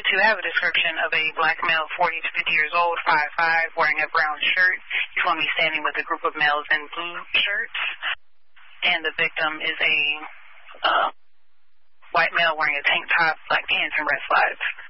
to have a description of a black male, 40 to 50 years old, 5'5", wearing a brown shirt. He told me standing with a group of males in blue shirts. And the victim is a white male wearing a tank top, black pants, and red slides.